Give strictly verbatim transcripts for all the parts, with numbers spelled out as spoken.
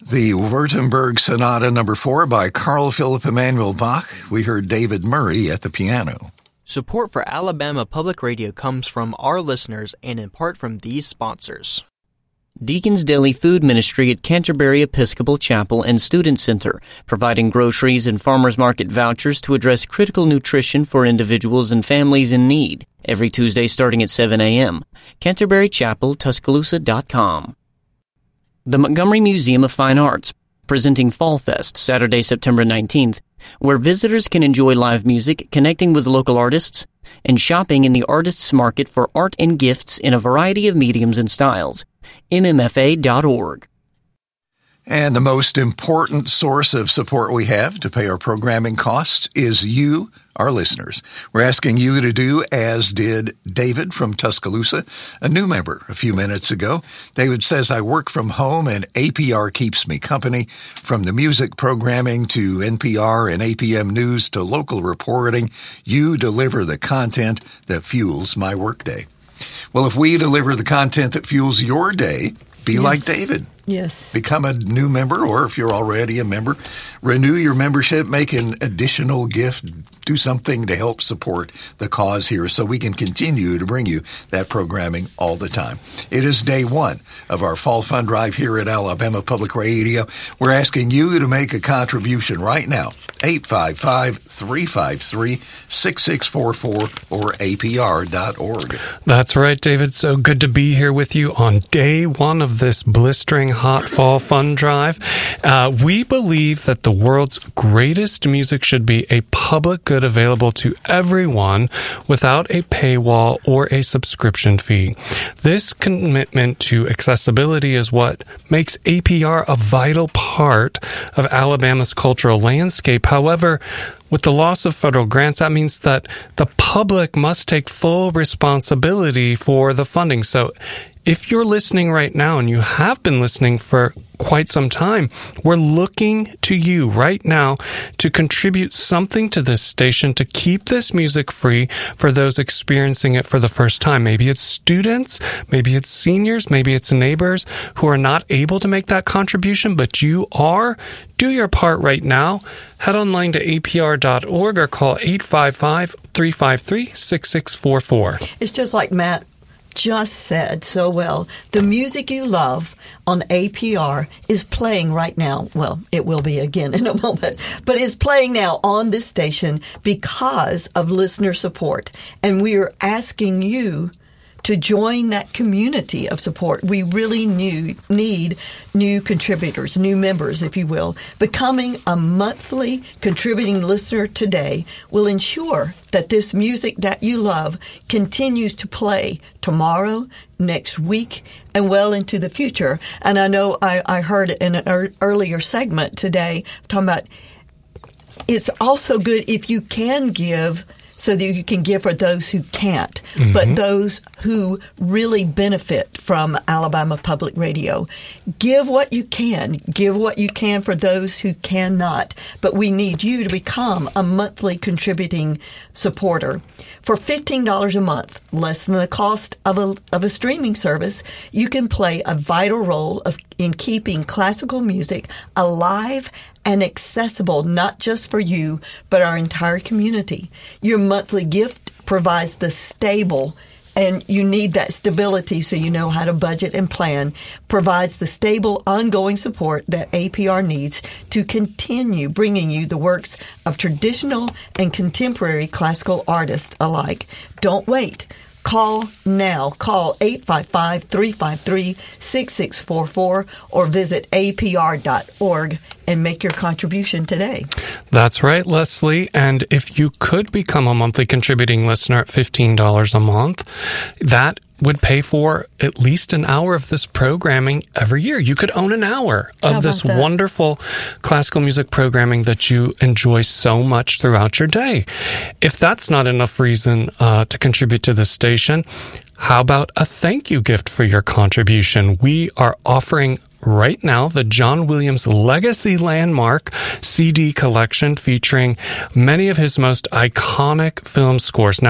The Württemberg Sonata Number four by Carl Philipp Emanuel Bach. We heard David Murray at the piano. Support for Alabama Public Radio comes from our listeners and in part from these sponsors. Deacon's Daily Food Ministry at Canterbury Episcopal Chapel and Student Center, providing groceries and farmers market vouchers to address critical nutrition for individuals and families in need. Every Tuesday starting at seven a.m. Canterbury Chapel, Tuscaloosa dot com. The Montgomery Museum of Fine Arts, presenting Fall Fest Saturday, September nineteenth, where visitors can enjoy live music, connecting with local artists, and shopping in the artists' market for art and gifts in a variety of mediums and styles. M M F A dot org. And the most important source of support we have to pay our programming costs is you, our listeners. We're asking you to do as did David from Tuscaloosa, a new member a few minutes ago. David says, I work from home and A P R keeps me company. From the music programming to N P R and A P M News to local reporting, you deliver the content that fuels my workday. Well, if we deliver the content that fuels your day, be yes. like David. Yes. Become a new member, or if you're already a member, renew your membership, make an additional gift, do something to help support the cause here so we can continue to bring you that programming all the time. It is day one of our Fall Fund Drive here at Alabama Public Radio. We're asking you to make a contribution right now, eight five five, three five three, six six four four or A P R dot org. That's right, David. So good to be here with you on day one of this blistering hot fall fund drive. Uh, we believe that the world's greatest music should be a public good available to everyone without a paywall or a subscription fee. This commitment to accessibility is what makes A P R a vital part of Alabama's cultural landscape. However, with the loss of federal grants, that means that the public must take full responsibility for the funding. So if you're listening right now, and you have been listening for quite some time, we're looking to you right now to contribute something to this station to keep this music free for those experiencing it for the first time. Maybe it's students, maybe it's seniors, maybe it's neighbors who are not able to make that contribution, but you are. Do your part right now. Head online to A P R dot org or call eight five five, three five three, six six four four. It's just like Matt just said so well. The music you love on A P R is playing right now. Well, it will be again in a moment, but is playing now on this station because of listener support. And we are asking you to join that community of support. We really new, need new contributors, new members, if you will. Becoming a monthly contributing listener today will ensure that this music that you love continues to play tomorrow, next week, and well into the future. And I know I, I heard in an er, earlier segment today talking about it's also good if you can give so that you can give for those who can't, mm-hmm. but those who really benefit from Alabama Public Radio. Give what you can. Give what you can for those who cannot. But we need you to become a monthly contributing supporter. For fifteen dollars a month, less than the cost of a, of a streaming service, you can play a vital role of, in keeping classical music alive and accessible, not just for you, but our entire community. Your monthly gift provides the stable, and you need that stability so you know how to budget and plan, provides the stable, ongoing support that A P R needs to continue bringing you the works of traditional and contemporary classical artists alike. Don't wait. Call now. Call eight five five, three five three, six six four four or visit A P R dot org and make your contribution today. That's right, Leslie. And if you could become a monthly contributing listener at fifteen dollars a month, that would pay for at least an hour of this programming every year. You could own an hour of this that? wonderful classical music programming that you enjoy so much throughout your day. If that's not enough reason uh, to contribute to this station, how about a thank you gift for your contribution? We are offering right now the John Williams Legacy Landmark C D collection featuring many of his most iconic film scores. Now,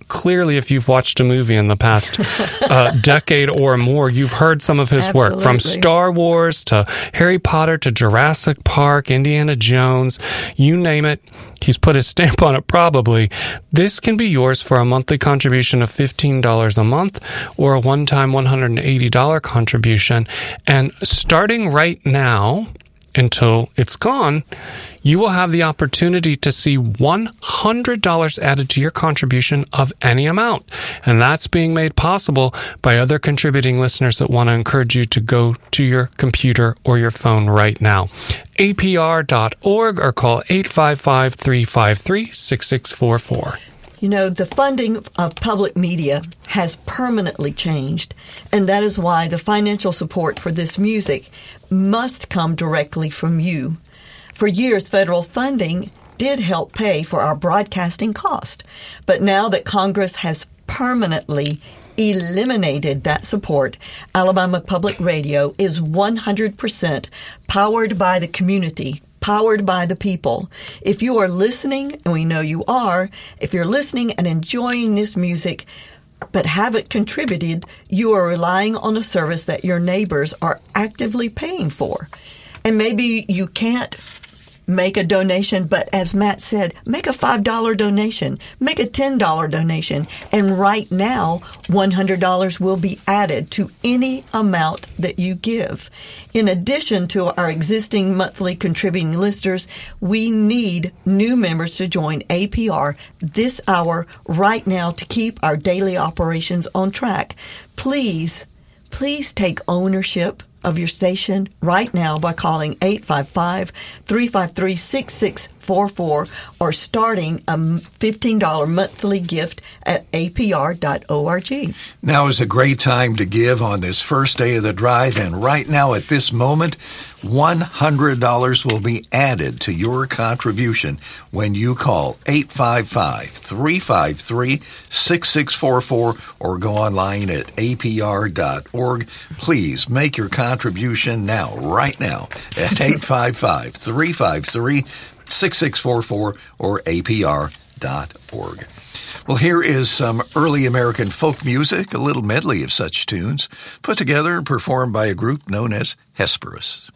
clearly, if you've watched a movie in the past uh, decade or more, you've heard some of his Absolutely. work, from Star Wars to Harry Potter to Jurassic Park, Indiana Jones, you name it. He's put his stamp on it, probably. This can be yours for a monthly contribution of fifteen dollars a month or a one-time one hundred eighty dollars contribution. And starting right now until it's gone, you will have the opportunity to see one hundred dollars added to your contribution of any amount. And that's being made possible by other contributing listeners that want to encourage you to go to your computer or your phone right now. A P R dot org or call eight five five, three five three, six six four four. You know, the funding of public media has permanently changed, and that is why the financial support for this music must come directly from you. For years, federal funding did help pay for our broadcasting cost, but now that Congress has permanently eliminated that support, Alabama Public Radio is one hundred percent powered by the community, powered by the people. If you are listening, and we know you are, if you're listening and enjoying this music but haven't contributed, you are relying on a service that your neighbors are actively paying for. And maybe you can't make a donation, but as Matt said, make a five dollars donation, make a ten dollars donation, and right now, one hundred dollars will be added to any amount that you give. In addition to our existing monthly contributing listeners, we need new members to join A P R this hour right now to keep our daily operations on track. Please, please take ownership of your station right now by calling eight five five, three five three, six six four four or starting a fifteen dollars monthly gift at A P R dot org. Now is a great time to give on this first day of the drive, and right now at this moment, one hundred dollars will be added to your contribution when you call eight five five, three five three, six six four four or go online at A P R dot org. Please make your contribution now, right now, at eight five five, three five three, six six four four or A P R dot org. Well, here is some early American folk music, a little medley of such tunes, put together and performed by a group known as Hesperus.